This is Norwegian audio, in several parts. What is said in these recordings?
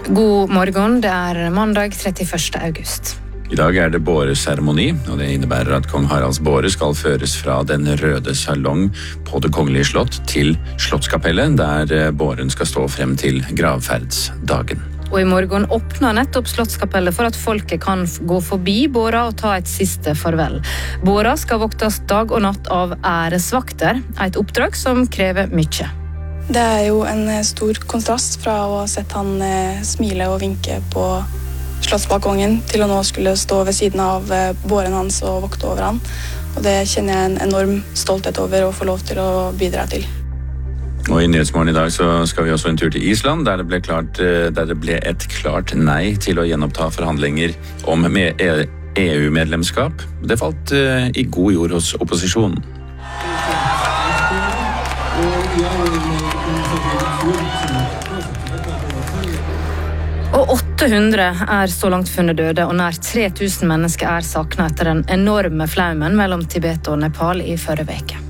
God morgen, det mandag 31. august. I dag det båreseremoni, og det innebærer at kong Haralds båre skal føres fra den røde salong på det kongelige slott til Slottskapellet, der båren skal stå frem til gravferdsdagen. Og i morgen åpner nettopp Slottskapellet for at folket kan gå forbi båra og ta et siste farvel. Båra skal voktes dag og natt av æresvakter, et oppdrag som krever mye. Det jo en stor kontrast fra å ha sett han smile og vinke på slottsbalkongen til å nå skulle stå ved siden av båren hans og vokte over han. Og det kjenner jeg en enorm stolthet over å få lov til å bidra til. Og i Nyhetsmorgen i dag så skal vi også en tur til Island, der det ble et klart nei til å gjenoppta forhandlinger om EU-medlemskap. Det falt i god jord hos opposisjonen. Og 800 så langt funnet døde, og nær 3000 mennesker savnet etter den enorme flaumen mellom Tibet og Nepal i forrige uke.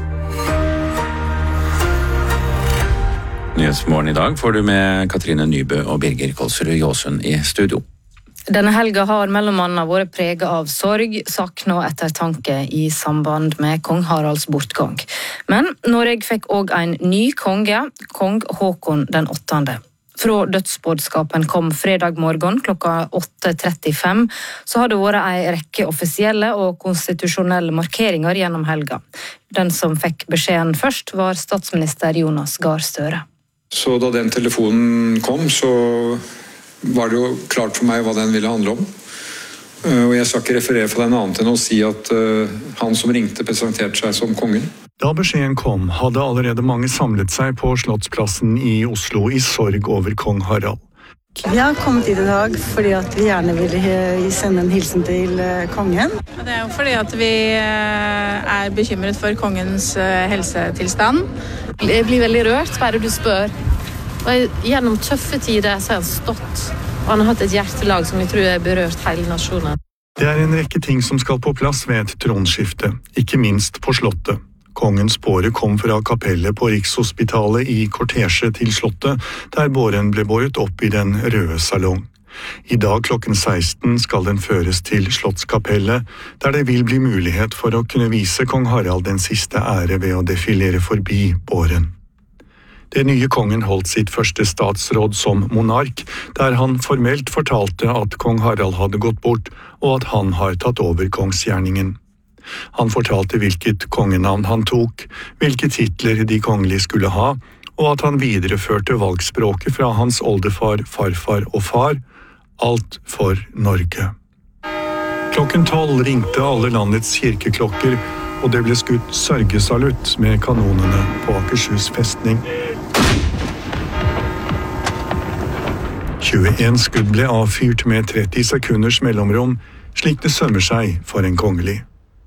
Nyhetsmorgen i dag får du med Katrine Nybø og Birger Kolsrud Jåsund i studio. Denne helga har mellom annet vært preget av sorg, savn og ettertanke i samband med kong Haralds bortgang. Men Norge fikk også en ny konge, kong Håkon den 8. Fra dødsbudskapen kom fredag morgen klokka 8:35, så har det vært en rekke offisielle og konstitusjonelle markeringer gjennom helga. Den som fikk beskjeden først var statsminister Jonas Gahr Støre. Så da den telefonen kom, så var det jo klart for meg hva den ville handle om. Og jeg skal ikke referere for den annet enn å si at han som ringte presenterte seg som kongen. Da beskjeden kom, hadde allerede mange samlet seg på Slottsplassen i Oslo i sorg over kong Harald. Vi har kommet hit i dag fordi at vi gjerne ville sende en hilsen til kongen. Det jo fordi at vi bekymret for kongens helsetilstand. Jeg blir veldig rørt, bare du spør. Gjennom tøffe tider så har han stått, og han har hatt et hjertelag som jeg tror har berørt hele nasjonen. Det en rekke ting som skal på plass ved et tronskifte, ikke minst på slottet. Kongens båre kom fra kapellet på Rikshospitalet i kortesje til slottet, der båren ble båret opp i den røde salong. I dag klokken 16 skal den føres til Slottskapellet, der det vil bli mulighet for å kunne vise kong Harald den siste ære ved å defilere forbi båren. Den nye kongen holdt sitt første statsråd som monark, der han formelt fortalte at kong Harald hadde gått bort, og at han har tatt over kongsgjerningen. Han fortalte hvilket kongenavn han tok, hvilke titler de kongelige skulle ha, og at han videreførte valgspråket fra hans oldefar, farfar og far, alt for Norge. Klokken 12 ringte alle landets kirkeklokker, og det ble skutt sørgesalutt med kanonene på Akershus festning. 21 skudd ble avfyrt med 30 sekunders mellomrom, slik det sømmer seg for en kongelig.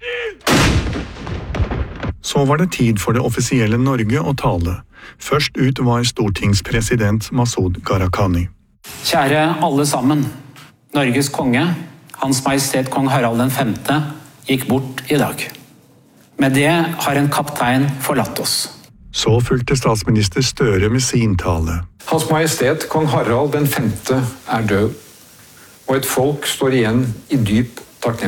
Så var det tid for det offisielle Norge å tale. Først ut var stortingspresident Masud Gharahkhani. Kjære alle sammen, Norges konge, Hans Majestet kong Harald den 5. gikk bort i dag. Med det har en kaptein forlatt oss. Så fulgte statsminister Støre med sin tale. Hans Majestet kong Harald den 5. død, og et folk står igjen i dyp takknemlighet.